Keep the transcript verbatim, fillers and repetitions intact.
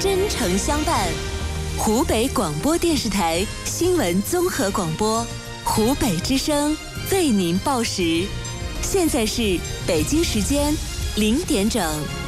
真诚相伴。湖北广播电视台新闻综合广播，湖北之声为您报时。现在是北京时间零点整。